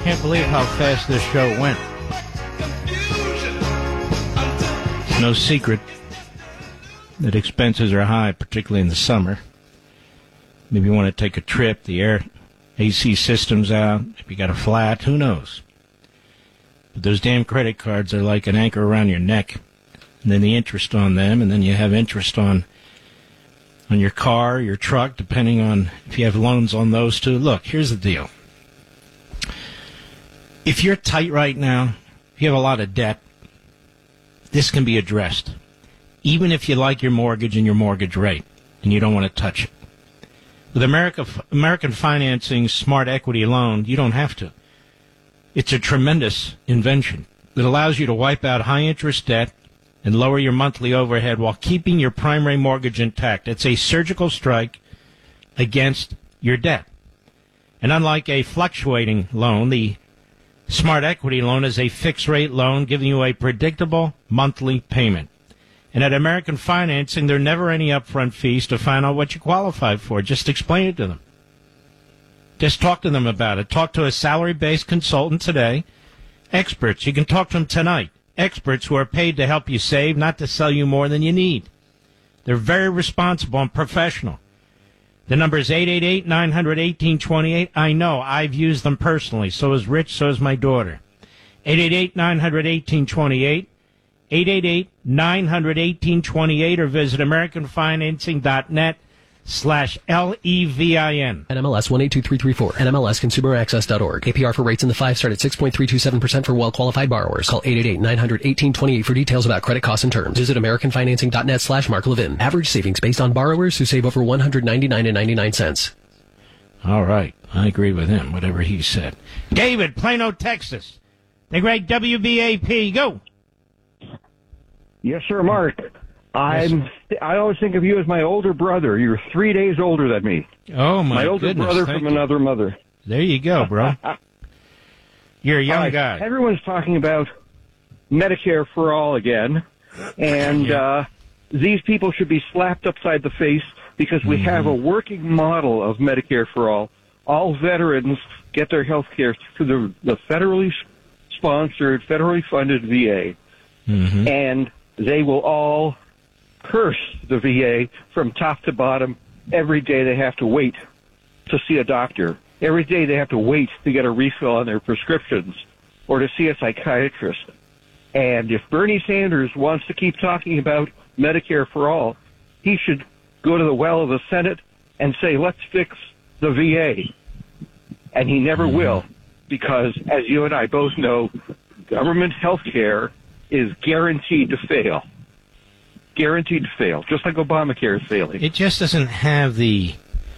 can't believe how fast this show went. It's no secret that expenses are high, particularly in the summer. Maybe you want to take a trip, the air AC system's out, if you got a flat, who knows? But those damn credit cards are like an anchor around your neck. And then the interest on them, and then you have interest on your car, your truck, depending on if you have loans on those too. Look, here's the deal. If you're tight right now, if you have a lot of debt, this can be addressed. Even if you like your mortgage and your mortgage rate, and you don't want to touch it. With American Financing's Smart Equity Loan, you don't have to. It's a tremendous invention that allows you to wipe out high-interest debt and lower your monthly overhead while keeping your primary mortgage intact. It's a surgical strike against your debt. And unlike a fluctuating loan, the Smart Equity Loan is a fixed-rate loan giving you a predictable monthly payment. And at American Financing, there are never any upfront fees to find out what you qualify for. Just explain it to them. Just talk to them about it. Talk to a salary-based consultant today. Experts. You can talk to them tonight. Experts who are paid to help you save, not to sell you more than you need. They're very responsible and professional. The number is 888-900-1828. I know. I've used them personally. So is Rich. So is my daughter. 888-900-1828. 888-900-1828 or visit AmericanFinancing.net/LEVIN. NMLS 182334. NMLSConsumerAccess.org. APR for rates in the 5 start at 6.327% for well-qualified borrowers. Call 888-900-1828 for details about credit costs and terms. Visit AmericanFinancing.net/Mark Levin. Average savings based on borrowers who save over $199.99. All right. I agree with him, whatever he said. David, Plano, Texas. The great WBAP. Go. Yes, sir, Mark. I always think of you as my older brother. You're 3 days older than me. Oh, my older goodness. brother from another mother. There you go, bro. You're a young guy. Everyone's talking about Medicare for all again, and these people should be slapped upside the face because we have a working model of Medicare for all. All veterans get their health care through the federally sponsored, federally funded VA, and they will all curse the VA from top to bottom. Every day they have to wait to see a doctor. Every day they have to wait to get a refill on their prescriptions or to see a psychiatrist. And if Bernie Sanders wants to keep talking about Medicare for all, he should go to the well of the Senate and say, let's fix the VA. And he never will, because as you and I both know, government health care is guaranteed to fail. Guaranteed to fail, just like Obamacare is failing. It just doesn't have the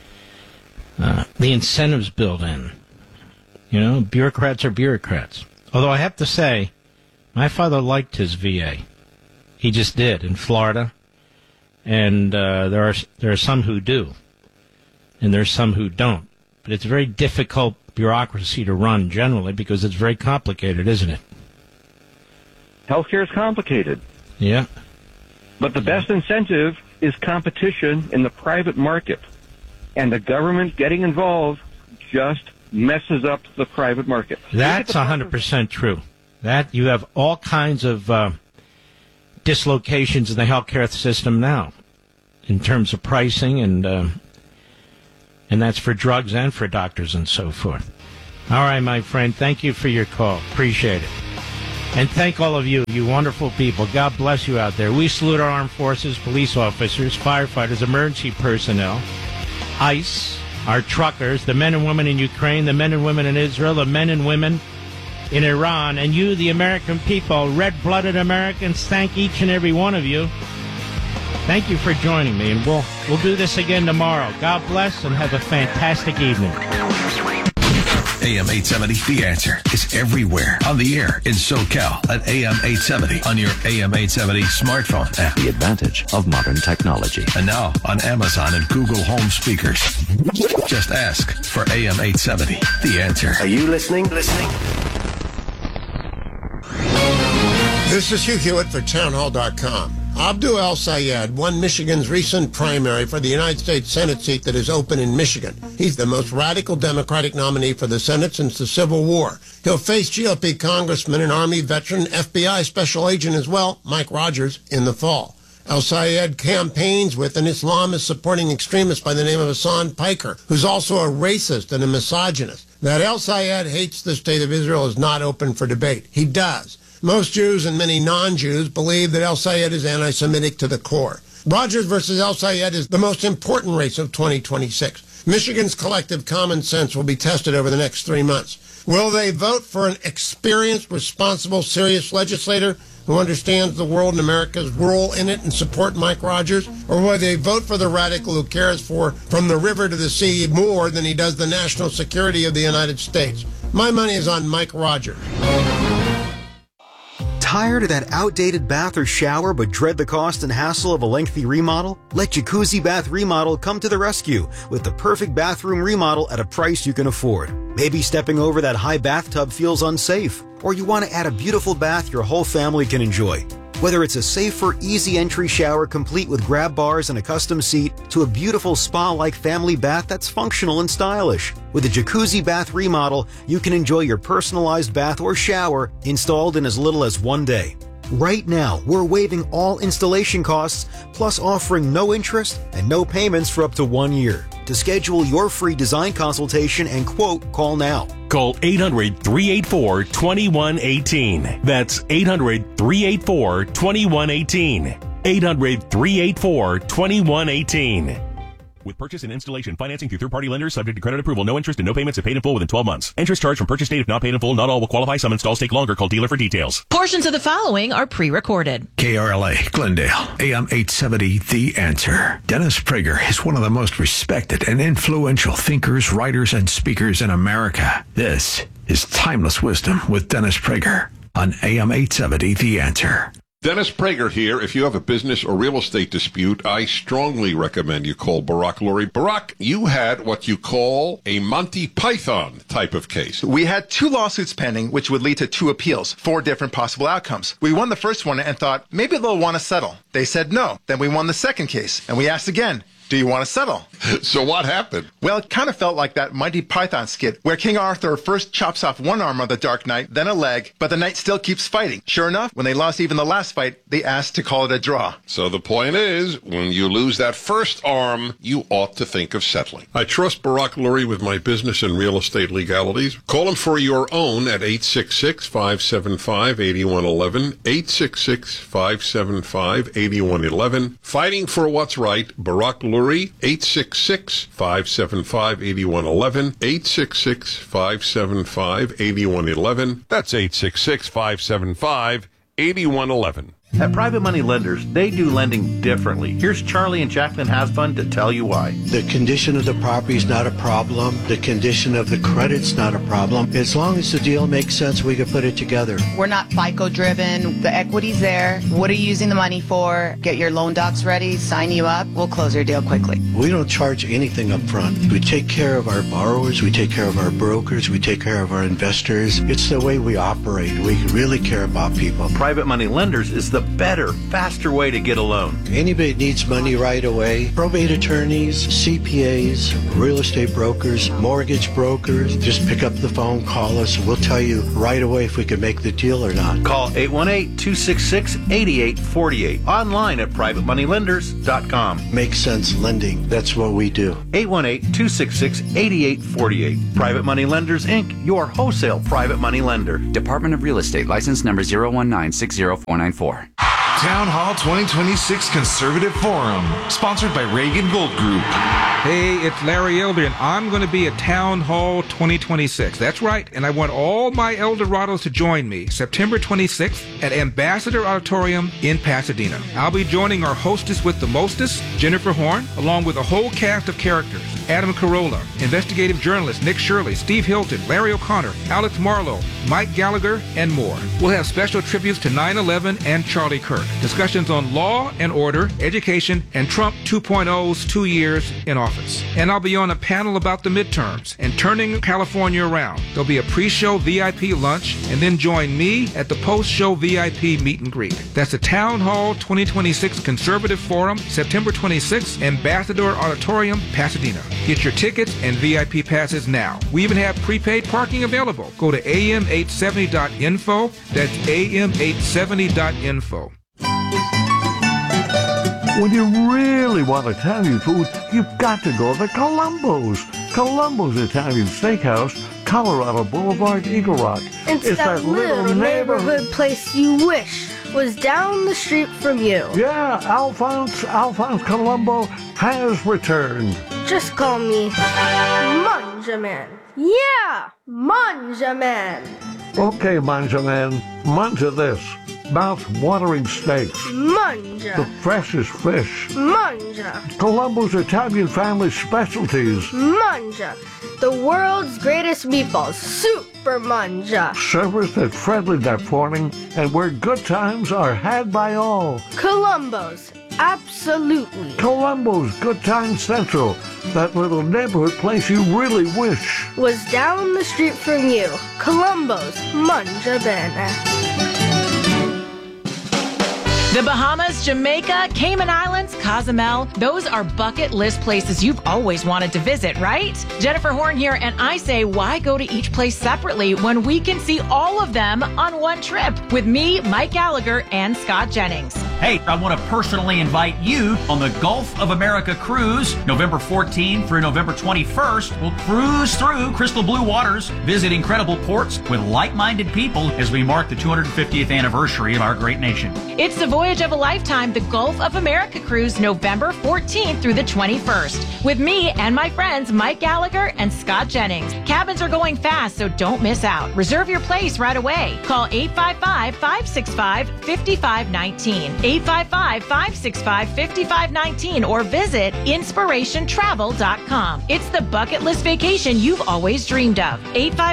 incentives built in. You know, bureaucrats are bureaucrats. Although I have to say, my father liked his VA. He just did in Florida, and there are some who do, and there are some who don't. But it's a very difficult bureaucracy to run generally because it's very complicated, isn't it? Healthcare is complicated. Yeah. But the best incentive is competition in the private market. And the government getting involved just messes up the private market. That's 100% true. That you have all kinds of dislocations in the healthcare system now in terms of pricing, and that's for drugs and for doctors and so forth. All right, my friend, thank you for your call. Appreciate it. And thank all of you, you wonderful people. God bless you out there. We salute our armed forces, police officers, firefighters, emergency personnel, ICE, our truckers, the men and women in Ukraine, the men and women in Israel, the men and women in Iran, and you, the American people, red-blooded Americans, thank each and every one of you. Thank you for joining me, and we'll do this again tomorrow. God bless, and have a fantastic evening. AM 870, The Answer, is everywhere on the air in SoCal at AM 870 on your AM 870 smartphone app. The advantage of modern technology. And now on Amazon and Google Home speakers. Just ask for AM 870, The Answer. Are you listening? This is Hugh Hewitt for townhall.com. Abdul El-Sayed won Michigan's recent primary for the United States Senate seat that is open in Michigan. He's the most radical Democratic nominee for the Senate since the Civil War. He'll face GOP Congressman and Army veteran, FBI Special Agent as well, Mike Rogers, in the fall. El-Sayed campaigns with an Islamist supporting extremist by the name of Hassan Piker, who's also a racist and a misogynist. That El-Sayed hates the state of Israel is not open for debate. He does. Most Jews and many non-Jews believe that El-Sayed is anti-Semitic to the core. Rogers versus El-Sayed is the most important race of 2026. Michigan's collective common sense will be tested over the next 3 months. Will they vote for an experienced, responsible, serious legislator who understands the world and America's role in it and support Mike Rogers? Or will they vote for the radical who cares for, from the river to the sea, more than he does the national security of the United States? My money is on Mike Rogers. Tired of that outdated bath or shower but dread the cost and hassle of a lengthy remodel? Let Jacuzzi Bath Remodel come to the rescue with the perfect bathroom remodel at a price you can afford. Maybe stepping over that high bathtub feels unsafe, or you want to add a beautiful bath your whole family can enjoy. Whether it's a safer, easy entry shower complete with grab bars and a custom seat to a beautiful spa-like family bath that's functional and stylish. With a Jacuzzi Bath Remodel, you can enjoy your personalized bath or shower installed in as little as 1 day. Right now, we're waiving all installation costs, plus offering no interest and no payments for up to 1 year. To schedule your free design consultation and quote, call now. Call 800-384-2118. That's 800-384-2118. 800-384-2118. With purchase and installation financing through third-party lenders subject to credit approval, no interest and no payments if paid in full within 12 months. Interest charged from purchase date if not paid in full. Not all will qualify. Some installs take longer. Call dealer for details. Portions of the following are pre-recorded. KRLA, Glendale, AM 870, The Answer. Dennis Prager is one of the most respected and influential thinkers, writers, and speakers in America. This is Timeless Wisdom with Dennis Prager on AM 870, The Answer. Dennis Prager here. If you have a business or real estate dispute, I strongly recommend you call Barak Lurie. Barak, you had what you call a Monty Python type of case. We had 2 lawsuits pending, which would lead to 2 appeals, 4 different possible outcomes. We won the first one and thought, maybe they'll want to settle. They said no. Then we won the second case, and we asked again, do you want to settle? So what happened? Well, it kind of felt like that Monty Python skit where King Arthur first chops off one arm of the Dark Knight, then a leg, but the knight still keeps fighting. Sure enough, when they lost even the last fight, they asked to call it a draw. So the point is, when you lose that first arm, you ought to think of settling. I trust Barak Lurie with my business and real estate legalities. Call him for your own at 866-575-8111, 866-575-8111. Fighting for what's right, Barak Lurie. 866-575-8111, 866-575-8111. That's 866-575-8111. At Private Money Lenders, they do lending differently. Here's Charlie and Jacqueline Hasbun to tell you why. The condition of the property is not a problem. The condition of the credit's not a problem. As long as the deal makes sense, we can put it together. We're not FICO driven. The equity's there. What are you using the money for? Get your loan docs ready, sign you up. We'll close your deal quickly. We don't charge anything up front. We take care of our borrowers. We take care of our brokers. We take care of our investors. It's the way we operate. We really care about people. Private Money Lenders is the better, faster way to get a loan. Anybody needs money right away. Probate attorneys, CPAs, real estate brokers, mortgage brokers. Just pick up the phone, call us. We'll tell you right away if we can make the deal or not. Call 818-266-8848. Online at privatemoneylenders.com. Makes sense lending. That's what we do. 818-266-8848. Private Money Lenders, Inc., your wholesale private money lender. Department of Real Estate, license number 019-60494. Town Hall 2026 Conservative Forum, sponsored by Reagan Gold Group. Hey, it's Larry Elder, I'm going to be at Town Hall 2026. That's right, and I want all my Eldorados to join me September 26th at Ambassador Auditorium in Pasadena. I'll be joining our hostess with the mostest, Jennifer Horn, along with a whole cast of characters. Adam Carolla, investigative journalist Nick Shirley, Steve Hilton, Larry O'Connor, Alex Marlowe, Mike Gallagher, and more. We'll have special tributes to 9/11 and Charlie Kirk. Discussions on law and order, education, and Trump 2.0's 2 years in office. And I'll be on a panel about the midterms and turning California around. There'll be a pre-show VIP lunch, and then join me at the post-show VIP meet and greet. That's the Town Hall 2026 Conservative Forum, September 26th, Ambassador Auditorium, Pasadena. Get your tickets and VIP passes now. We even have prepaid parking available. Go to am870.info. That's am870.info. When you really want Italian food, you've got to go to Columbo's. Columbo's Italian Steakhouse, Colorado Boulevard, Eagle Rock. It's that little neighborhood place you wish was down the street from you. Yeah, Alphonse Columbo has returned. Just call me Manja Man. Yeah, Manja Man. Okay, Manja Man, manja this. Mouth-watering steaks. Manja. The freshest fish. Manja. Columbo's Italian family specialties. Manja. The world's greatest meatballs. Super Manja. Serviced at friendly that morning, and where good times are had by all. Columbo's. Absolutely. Columbo's Good Time Central. That little neighborhood place you really wish was down the street from you. Columbo's Manja Bene. The Bahamas, Jamaica, Cayman Islands, Cozumel, those are bucket list places you've always wanted to visit, right? Jennifer Horn here, and I say, why go to each place separately when we can see all of them on one trip with me, Mike Gallagher, and Scott Jennings? Hey, I want to personally invite you on the Gulf of America cruise, November 14th through November 21st. We'll cruise through crystal blue waters, visit incredible ports with like-minded people as we mark the 250th anniversary of our great nation. It's the voyage of a lifetime, the Gulf of America cruise, November 14th through the 21st. With me and my friends Mike Gallagher and Scott Jennings. Cabins are going fast, so don't miss out. Reserve your place right away. Call 855-565-5519. 855-565-5519 or visit inspirationtravel.com. It's the bucket list vacation you've always dreamed of.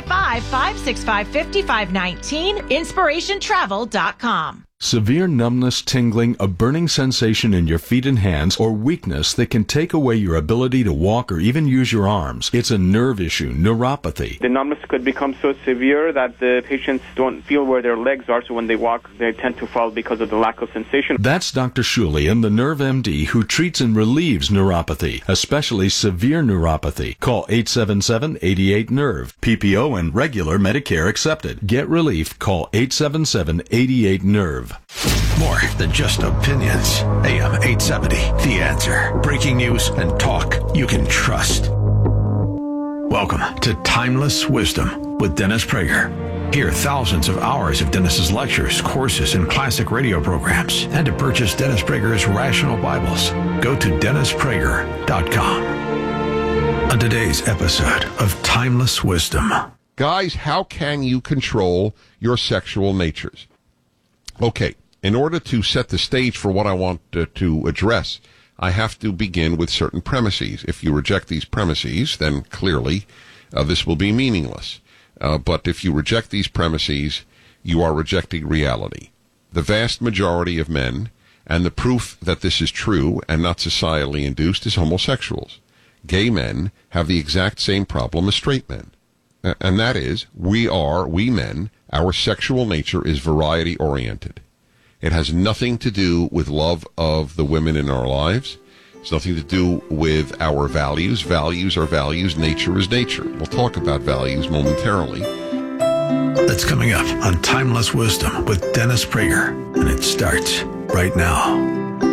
855-565-5519, inspirationtravel.com. Severe numbness, tingling, a burning sensation in your feet and hands, or weakness that can take away your ability to walk or even use your arms. It's a nerve issue, neuropathy. The numbness could become so severe that the patients don't feel where their legs are, so when they walk, they tend to fall because of the lack of sensation. That's Dr. Shulian, the Nerve MD, who treats and relieves neuropathy, especially severe neuropathy. Call 877-88-NERVE. PPO and regular Medicare accepted. Get relief. Call 877-88-NERVE. More than just opinions. AM 870, The Answer. Breaking news and talk you can trust. Welcome to Timeless Wisdom with Dennis Prager. Hear thousands of hours of Dennis's lectures, courses, and classic radio programs. And to purchase Dennis Prager's Rational Bibles, go to DennisPrager.com. On today's episode of Timeless Wisdom. Guys, how can you control your sexual natures? Okay, in order to set the stage for what I want to address, I have to begin with certain premises. If you reject these premises, then clearly this will be meaningless. But if you reject these premises, you are rejecting reality. The vast majority of men, and the proof that this is true and not societally induced, is homosexuals. Gay men have the exact same problem as straight men. And that is, we men, our sexual nature is variety-oriented. It has nothing to do with love of the women in our lives. It's nothing to do with our values. Values are values. Nature is nature. We'll talk about values momentarily. That's coming up on Timeless Wisdom with Dennis Prager, and it starts right now.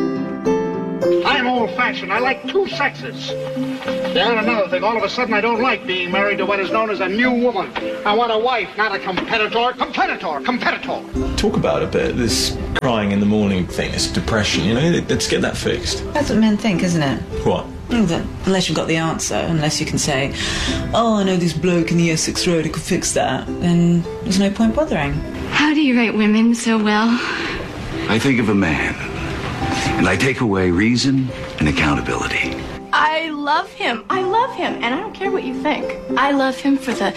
I'm old-fashioned. I like two sexes. And another thing, all of a sudden I don't like being married to what is known as a new woman. I want a wife, not a competitor. Competitor. Talk about a bit, this crying in the morning thing, this depression, let's get that fixed. That's what men think, isn't it? What? Unless you've got the answer, unless you can say, oh, I know this bloke in the Essex Road who could fix that, then there's no point bothering. How do you rate women so well? I think of a man, and I take away reason and accountability. I love him, and I don't care what you think. I love him for the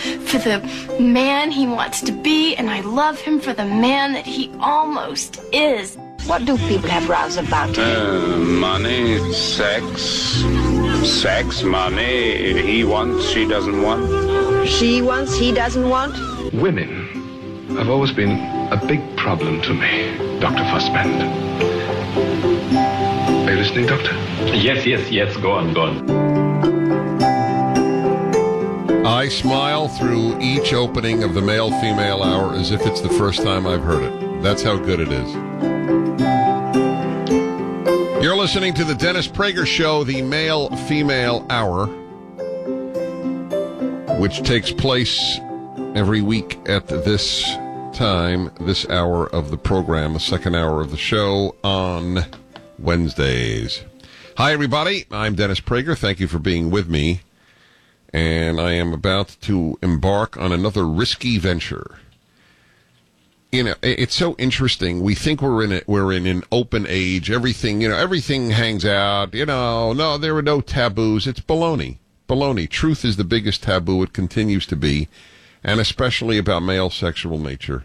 man he wants to be, and I love him for the man that he almost is. What do people have rows about? Money, sex, money. He wants, she doesn't want. She wants, he doesn't want? Women have always been a big problem to me, Dr. Fussband. Are you listening, Doctor? Yes. Go on. I smile through each opening of the male-female hour as if it's the first time I've heard it. That's how good it is. You're listening to the Dennis Prager Show, the male-female hour, which takes place every week at this time, this hour of the program, the second hour of the show on Wednesdays. Hi, everybody. I'm Dennis Prager. Thank you for being with me. And I am about to embark on another risky venture. You know, it's so interesting. We think we're in an open age. Everything hangs out. No, there are no taboos. It's baloney. Truth is the biggest taboo. It continues to be, and especially about male sexual nature.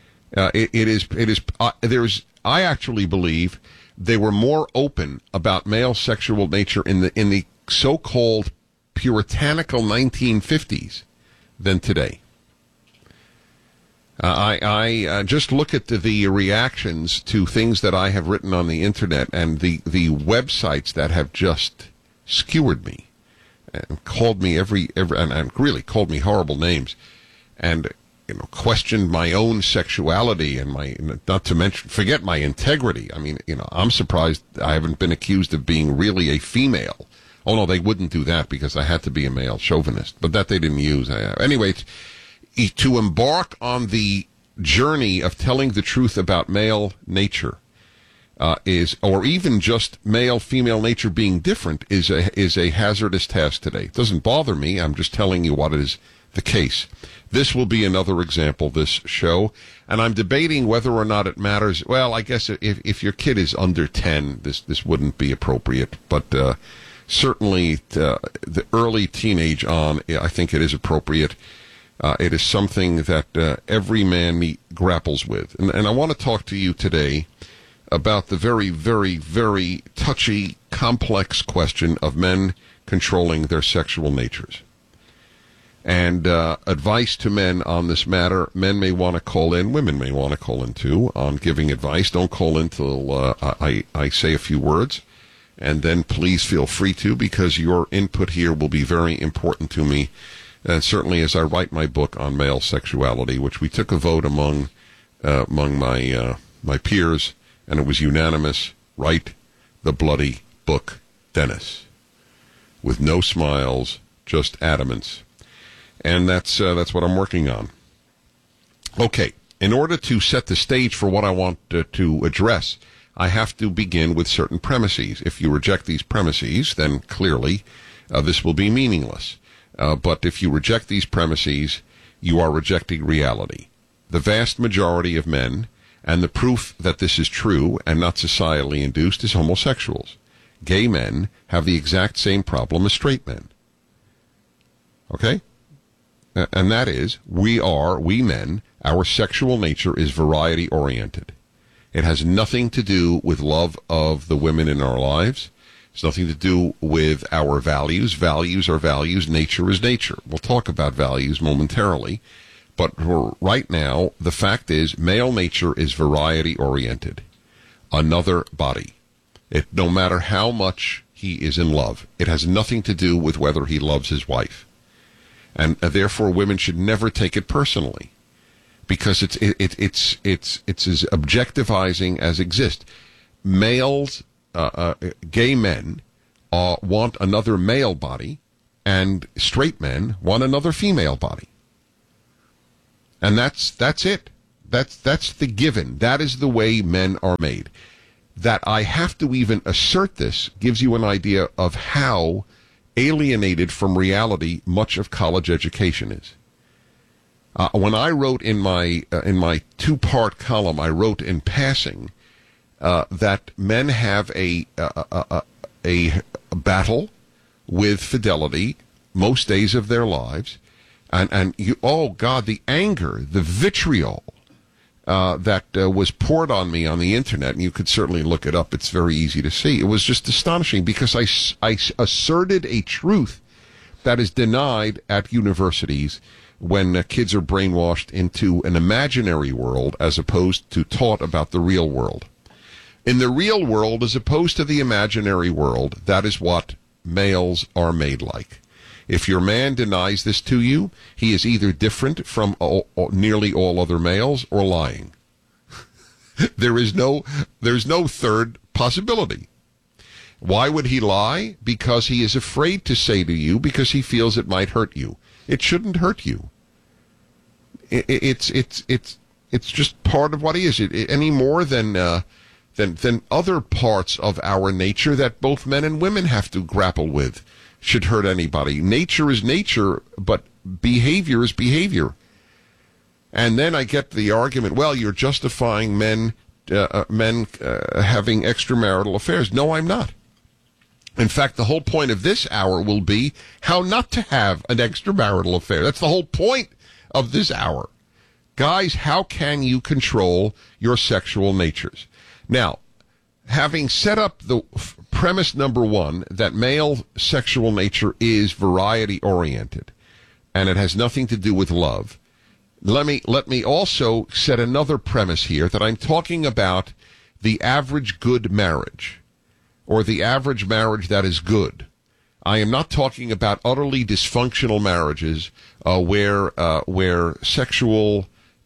I actually believe they were more open about male sexual nature in the so-called puritanical 1950s than today. I just look at the reactions to things that I have written on the internet and the websites that have just skewered me and called me and really called me horrible names and questioned my own sexuality and not to mention forget my integrity. I mean, I'm surprised I haven't been accused of being really a female. Oh, no, they wouldn't do that because I had to be a male chauvinist, but that they didn't use. Anyway, to embark on the journey of telling the truth about male nature or even just male-female nature being different is a hazardous task today. It doesn't bother me. I'm just telling you what is the case. This will be another example, this show, and I'm debating whether or not it matters. Well, I guess if your kid is under 10, this wouldn't be appropriate, but certainly the early teenage on, I think it is appropriate. It is something that every man grapples with. And I want to talk to you today about the very, very, very touchy, complex question of men controlling their sexual natures. And advice to men on this matter. Men may want to call in, women may want to call in too, on giving advice. Don't call in till I say a few words. And then please feel free to, because your input here will be very important to me. And certainly as I write my book on male sexuality, which we took a vote among my peers, and it was unanimous, write the bloody book, Dennis. With no smiles, just adamance. And that's what I'm working on. Okay, in order to set the stage for what I want to address, I have to begin with certain premises. If you reject these premises, then clearly this will be meaningless. But if you reject these premises, you are rejecting reality. The vast majority of men, and the proof that this is true and not societally induced, is homosexuals. Gay men have the exact same problem as straight men. Okay? And that is, we men, our sexual nature is variety-oriented. It has nothing to do with love of the women in our lives. It's nothing to do with our values. Values are values. Nature is nature. We'll talk about values momentarily. But right now, the fact is, male nature is variety-oriented. Another body. No matter how much he is in love, it has nothing to do with whether he loves his wife. And therefore, women should never take it personally, because it's as objectivizing as exists. Males, gay men, want another male body, and straight men want another female body. And that's it. That's the given. That is the way men are made. That I have to even assert this gives you an idea of how alienated from reality much of college education is. When I wrote in my two-part column, I wrote in passing that men have a battle with fidelity most days of their lives, and you, oh God, the anger, the vitriol that was poured on me on the internet, and you could certainly look it up. It's very easy to see. It was just astonishing because I asserted a truth that is denied at universities when kids are brainwashed into an imaginary world as opposed to taught about the real world. In the real world, as opposed to the imaginary world, that is what males are made like. If your man denies this to you, he is either different from nearly all other males or lying. There's no third possibility. Why would he lie? Because he is afraid to say to you, because he feels it might hurt you. It shouldn't hurt you. It's just part of what he is. Any more than other parts of our nature that both men and women have to grapple with should hurt anybody. Nature is nature, but behavior is behavior. And then I get the argument, well, you're justifying men having extramarital affairs. No, I'm not. In fact, the whole point of this hour will be how not to have an extramarital affair. That's the whole point of this hour. Guys, how can you control your sexual natures? Now, having set up the premise number one, that male sexual nature is variety-oriented, and it has nothing to do with love, let me also set another premise here, that I'm talking about the average good marriage, or the average marriage that is good. I am not talking about utterly dysfunctional marriages where sexual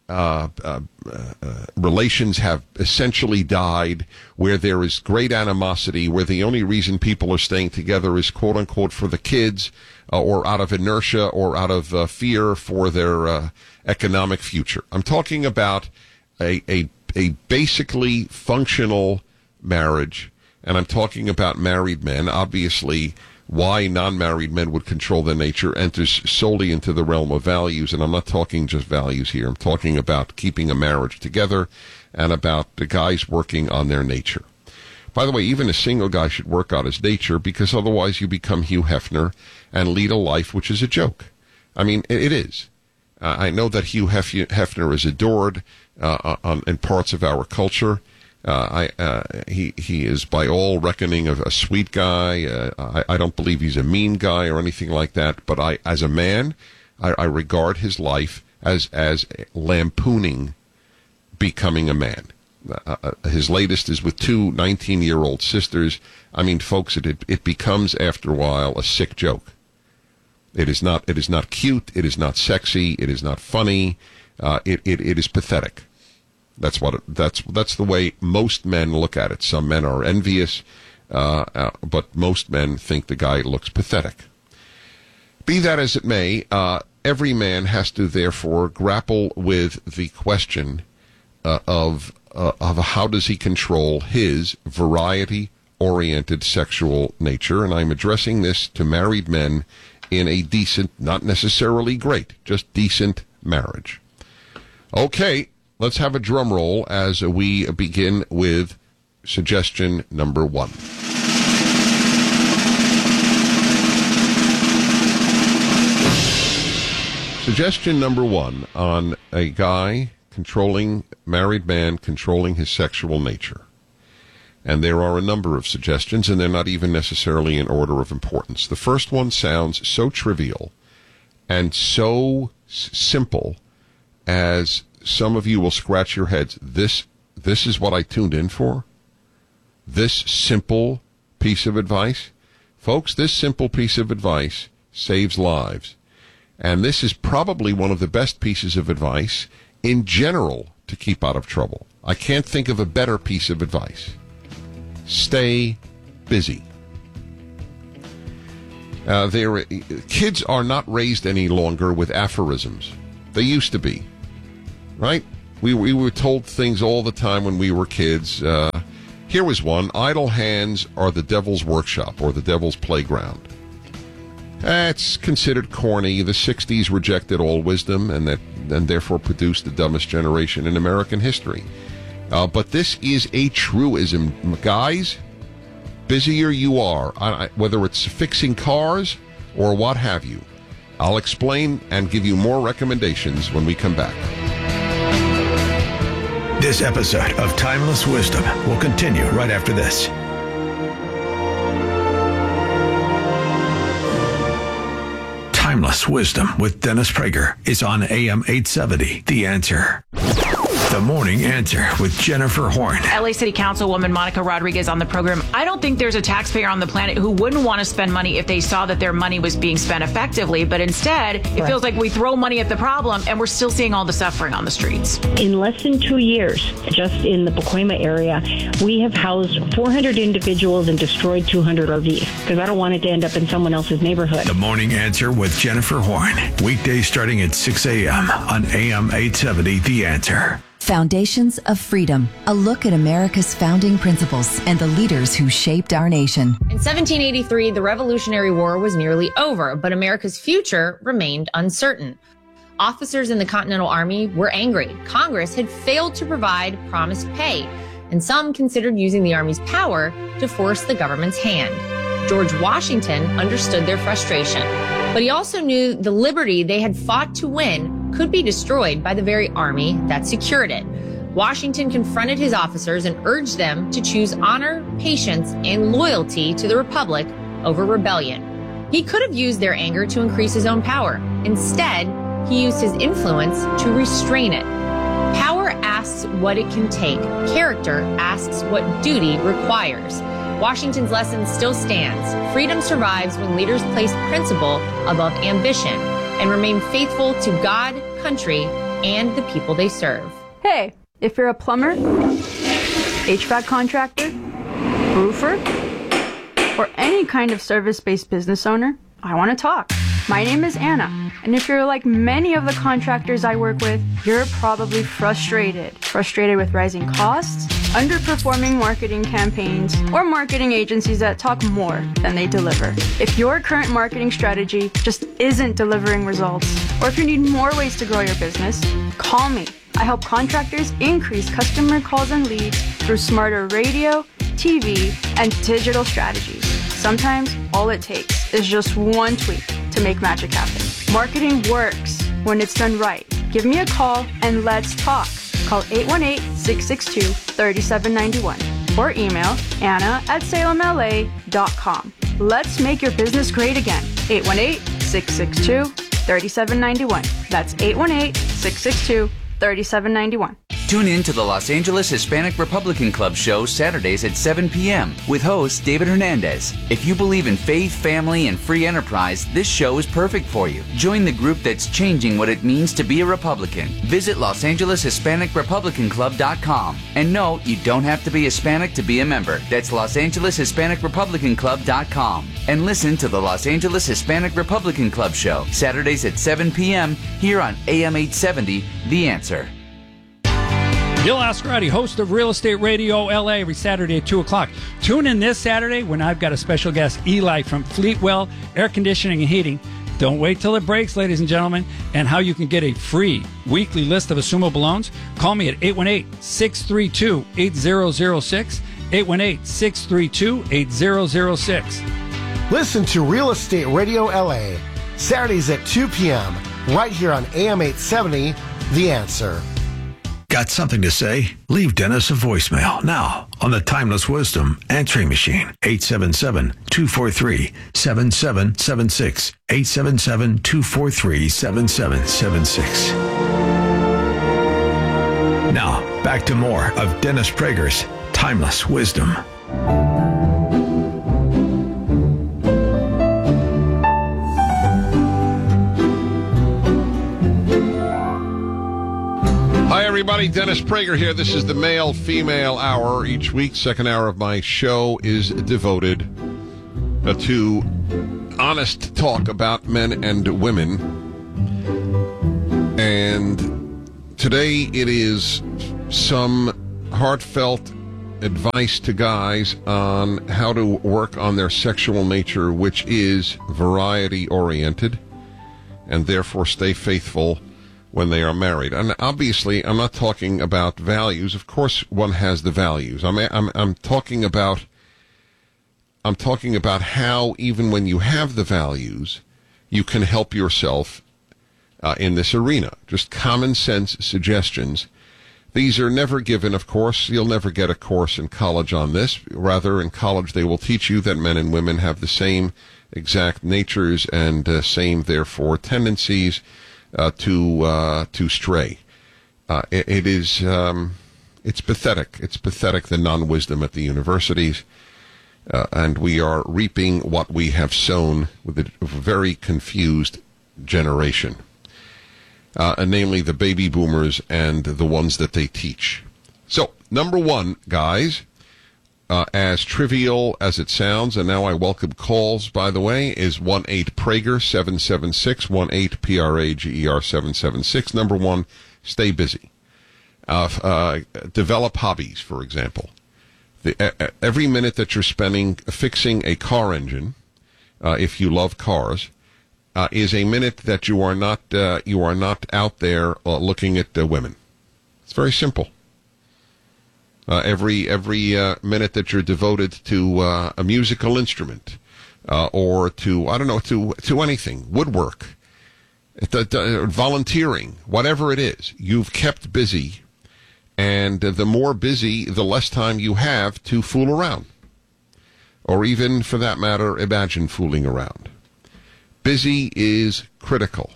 relations have essentially died, where there is great animosity, where the only reason people are staying together is quote-unquote for the kids, or out of inertia, or out of fear for their economic future. I'm talking about a basically functional marriage, and I'm talking about married men. Obviously, why non-married men would control their nature enters solely into the realm of values, and I'm not talking just values here. I'm talking about keeping a marriage together and about the guys working on their nature. By the way, even a single guy should work on his nature, because otherwise you become Hugh Hefner and lead a life which is a joke. I mean, it is. I know that Hugh Hefner is adored in parts of our culture. He is by all reckoning a sweet guy. I don't believe he's a mean guy or anything like that. But as a man, I regard his life as lampooning becoming a man. His latest is with two 19-year-old sisters. I mean, folks, it becomes after a while a sick joke. It is not cute. It is not sexy. It is not funny. It is pathetic. That's the way most men look at it. Some men are envious, but most men think the guy looks pathetic. Be that as it may, every man has to therefore grapple with the question of how does he control his variety-oriented sexual nature, and I'm addressing this to married men in a decent, not necessarily great, just decent marriage. Okay. Let's have a drum roll as we begin with suggestion number one. Suggestion number one on a guy married man controlling his sexual nature. And there are a number of suggestions, and they're not even necessarily in order of importance. The first one sounds so trivial and so simple as some of you will scratch your heads. This is what I tuned in for? This simple piece of advice? Folks, this simple piece of advice saves lives. And this is probably one of the best pieces of advice in general to keep out of trouble. I can't think of a better piece of advice. Stay busy. Kids are not raised any longer with aphorisms. They used to be. Right? We were told things all the time when we were kids. Here was one: idle hands are the devil's workshop, or the devil's playground. That's considered corny. The 60s rejected all wisdom and therefore produced the dumbest generation in American history. But this is a truism. Guys, busier you are, whether it's fixing cars or what have you. I'll explain and give you more recommendations when we come back. This episode of Timeless Wisdom will continue right after this. Timeless Wisdom with Dennis Prager is on AM 870, The Answer. The Morning Answer with Jennifer Horn. LA City Councilwoman Monica Rodriguez on the program. I don't think there's a taxpayer on the planet who wouldn't want to spend money if they saw that their money was being spent effectively. But instead, it feels like we throw money at the problem and we're still seeing all the suffering on the streets. In less than 2 years, just in the Pacoima area, we have housed 400 individuals and destroyed 200 RVs because I don't want it to end up in someone else's neighborhood. The Morning Answer with Jennifer Horn. Weekdays starting at 6 a.m. on AM 870, The Answer. Foundations of Freedom, a look at America's founding principles and the leaders who shaped our nation. In 1783, the Revolutionary War was nearly over, but America's future remained uncertain. Officers in the Continental Army were angry. Congress had failed to provide promised pay, and some considered using the Army's power to force the government's hand. George Washington understood their frustration, but he also knew the liberty they had fought to win could be destroyed by the very army that secured it. Washington confronted his officers and urged them to choose honor, patience, and loyalty to the Republic over rebellion. He could have used their anger to increase his own power. Instead, he used his influence to restrain it. Power asks what it can take. Character asks what duty requires. Washington's lesson still stands. Freedom survives when leaders place principle above ambition and remain faithful to God, country, and the people they serve. Hey, if you're a plumber, HVAC contractor, roofer, or any kind of service-based business owner, I want to talk. My name is Anna, and if you're like many of the contractors I work with, you're probably frustrated. Frustrated with rising costs, underperforming marketing campaigns, or marketing agencies that talk more than they deliver. If your current marketing strategy just isn't delivering results, or if you need more ways to grow your business, call me. I help contractors increase customer calls and leads through smarter radio, TV, and digital strategies. Sometimes all it takes is just one tweak to make magic happen. Marketing works when it's done right. Give me a call and let's talk. Call 818-662-3791 or email anna@salemla.com. Let's make your business great again. 818-662-3791. That's 818-662-3791. Tune in to the Los Angeles Hispanic Republican Club show Saturdays at 7 p.m. with host David Hernandez. If you believe in faith, family, and free enterprise, this show is perfect for you. Join the group that's changing what it means to be a Republican. Visit LosAngelesHispanicRepublicanClub.com. And no, you don't have to be Hispanic to be a member. That's LosAngelesHispanicRepublicanClub.com. And listen to the Los Angeles Hispanic Republican Club show Saturdays at 7 p.m. here on AM 870, The Answer. Bill Ascarati, host of Real Estate Radio LA, every Saturday at 2 o'clock. Tune in this Saturday when I've got a special guest, Eli from Fleetwell Air Conditioning and Heating. Don't wait till it breaks, ladies and gentlemen, and how you can get a free weekly list of assumable loans. Call me at 818-632-8006, 818-632-8006. Listen to Real Estate Radio LA, Saturdays at 2 p.m., right here on AM 870, The Answer. Got something to say? Leave Dennis a voicemail now on the Timeless Wisdom answering machine. 877-243-7776. 877-243-7776. Now, back to more of Dennis Prager's Timeless Wisdom. Hi, everybody. Dennis Prager here. This is the male-female hour. Each week, second hour of my show is devoted to honest talk about men and women. And today it is some heartfelt advice to guys on how to work on their sexual nature, which is variety-oriented, and therefore stay faithful when they are married. And obviously, I'm not talking about values. Of course, one has the values. I'm talking about how even when you have the values, you can help yourself in this arena. Just common sense suggestions These are never given, of course. You'll never get a course in college on this. Rather, in college, they will teach you that men and women have the same exact natures and same, therefore, tendencies to stray. It's pathetic. It's pathetic, the non-wisdom at the universities. And we are reaping what we have sown with a very confused generation. Namely the baby boomers and the ones that they teach. So, number one, guys, as trivial as it sounds, and now I welcome calls, by the way, is 1-8-PRAGER 776, 1-8-PRAGER 776. Number one, stay busy. Develop hobbies, for example. Every minute that you're spending fixing a car engine, if you love cars, is a minute that you are not out there looking at women. It's very simple. Every minute that you're devoted to a musical instrument, or to to anything, woodwork, volunteering, whatever it is, you've kept busy, and the more busy, the less time you have to fool around, or even, for that matter, imagine fooling around. Busy is critical.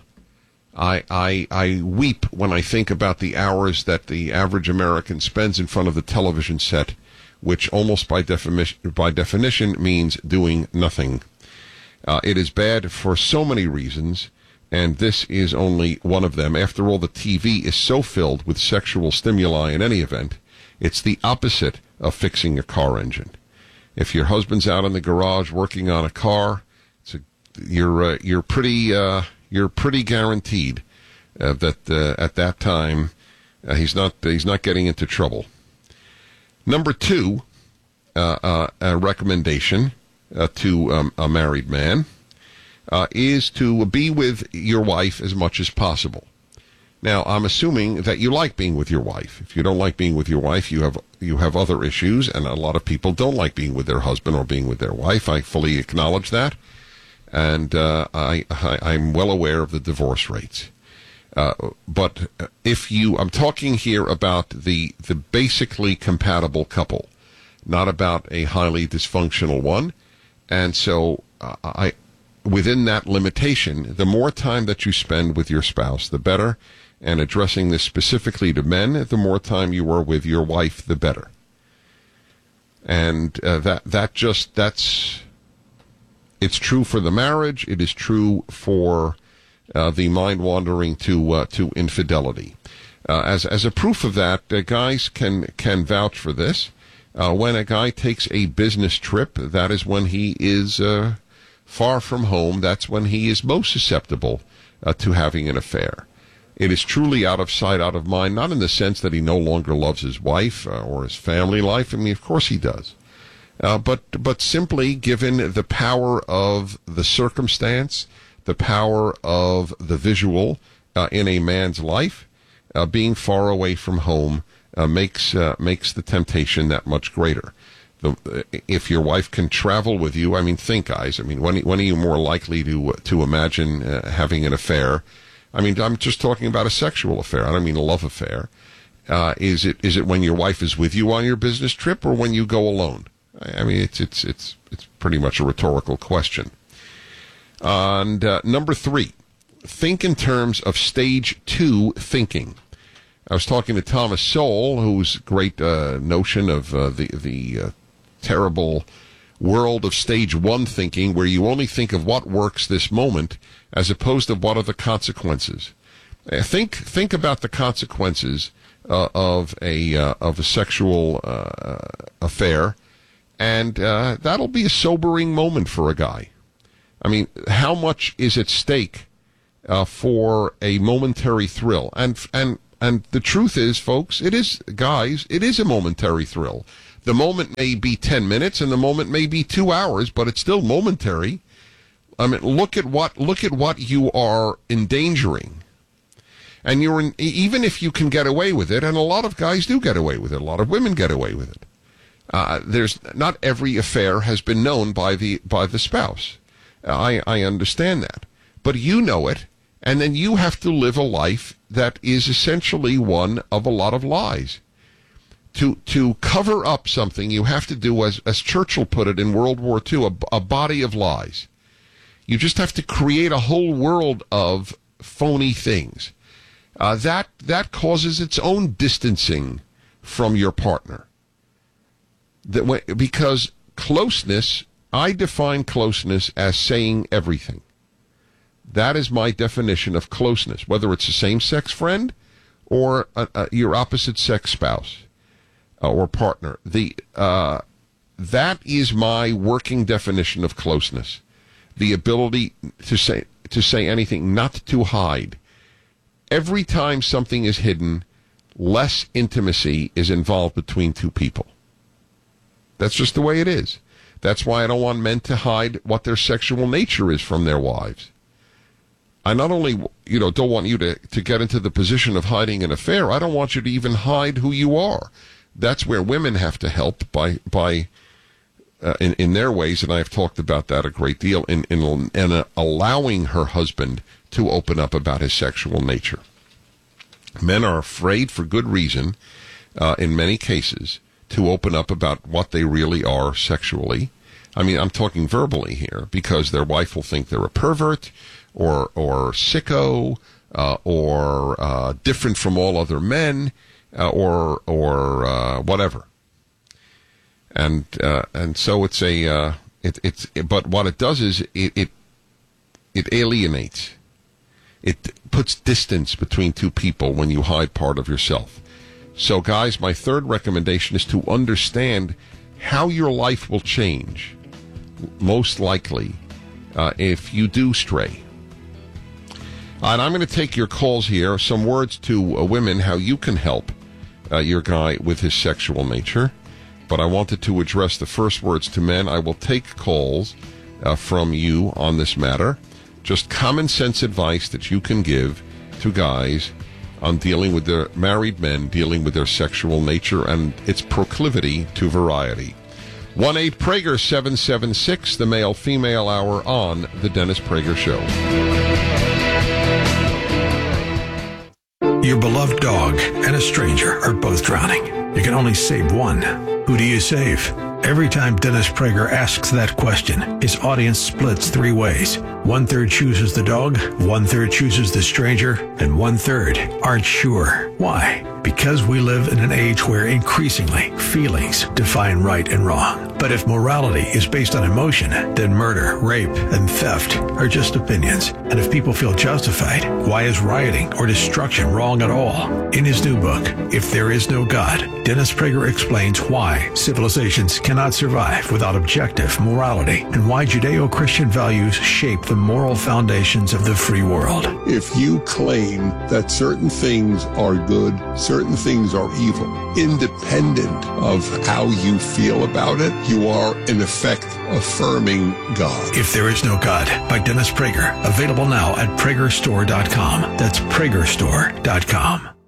I weep when I think about the hours that the average American spends in front of the television set, which almost by definition means doing nothing. It is bad for so many reasons, and this is only one of them. After all, the TV is so filled with sexual stimuli in any event, it's the opposite of fixing a car engine. If your husband's out in the garage working on a car, you're pretty guaranteed that at that time he's not getting into trouble. Number two, a recommendation to a married man is to be with your wife as much as possible. Now, I'm assuming that you like being with your wife. If you don't like being with your wife, you have other issues, and a lot of people don't like being with their husband or being with their wife. I fully acknowledge that. And I'm well aware of the divorce rates. But I'm talking here about the basically compatible couple, not about a highly dysfunctional one. And so within that limitation, the more time that you spend with your spouse, the better. And addressing this specifically to men, the more time you are with your wife, the better. And it's true for the marriage. It is true for the mind wandering to infidelity. As a proof of that, guys can vouch for this. When a guy takes a business trip, that is when he is far from home. That's when he is most susceptible to having an affair. It is truly out of sight, out of mind, not in the sense that he no longer loves his wife or his family life. I mean, of course he does. But simply given the power of the circumstance, the power of the visual in a man's life, being far away from home makes the temptation that much greater. If your wife can travel with you, I mean, think, guys. I mean, when are you more likely to imagine having an affair? I mean, I'm just talking about a sexual affair. I don't mean a love affair. Is it when your wife is with you on your business trip, or when you go alone? I mean, it's pretty much a rhetorical question. And number three, think in terms of stage 2 thinking. I was talking to Thomas Sowell, whose great notion of the terrible world of stage 1 thinking, where you only think of what works this moment, as opposed to what are the consequences. Think about the consequences of a sexual affair. And that'll be a sobering moment for a guy. I mean, how much is at stake for a momentary thrill? And the truth is, folks, it is a momentary thrill. The moment may be 10 minutes, and the moment may be 2 hours, but it's still momentary. I mean, look at what you are endangering. And even if you can get away with it, and a lot of guys do get away with it, a lot of women get away with it. There's not every affair has been known by the spouse. I understand that, but you know it, And then you have to live a life that is essentially one of a lot of lies. To cover up something, you have to do, as Churchill put it in World War II, a body of lies. You just have to create a whole world of phony things. That causes its own distancing from your partner. Because closeness, I define closeness as saying everything. That is my definition of closeness, whether it's a same-sex friend or your opposite-sex spouse or partner. That is my working definition of closeness. The ability to say anything, not to hide. Every time something is hidden, less intimacy is involved between two people. That's just the way it is. That's why I don't want men to hide what their sexual nature is from their wives. I not only, don't want you to get into the position of hiding an affair, I don't want you to even hide who you are. That's where women have to help in their ways, and I've talked about that a great deal, in allowing her husband to open up about his sexual nature. Men are afraid, for good reason, in many cases, to open up about what they really are sexually. I mean, I'm talking verbally here, because their wife will think they're a pervert, or sicko, or different from all other men, or whatever. And so it's but what it does is it alienates. It puts distance between two people when you hide part of yourself. So guys, my third recommendation is to understand how your life will change, most likely, if you do stray. And I'm going to take your calls here, some words to women, how you can help your guy with his sexual nature. But I wanted to address the first words to men. I will take calls from you on this matter. Just common sense advice that you can give to guys on dealing with their married men, dealing with their sexual nature and its proclivity to variety. 1-8-PRAGER-776, the male-female hour on The Dennis Prager Show. Your beloved dog and a stranger are both drowning. You can only save one. Who do you save? Every time Dennis Prager asks that question, his audience splits three ways. 1/3 chooses the dog, 1/3 chooses the stranger, and 1/3 aren't sure. Why? Because we live in an age where increasingly feelings define right and wrong. But if morality is based on emotion, then murder, rape, and theft are just opinions. And if people feel justified, why is rioting or destruction wrong at all? In his new book, If There Is No God, Dennis Prager explains why civilizations cannot survive without objective morality and why Judeo-Christian values shape the moral foundations of the free world. If you claim that certain things are good, certain things are evil, independent of how you feel about it, you are, in effect, affirming God. If There Is No God by Dennis Prager. Available now at PragerStore.com. That's PragerStore.com.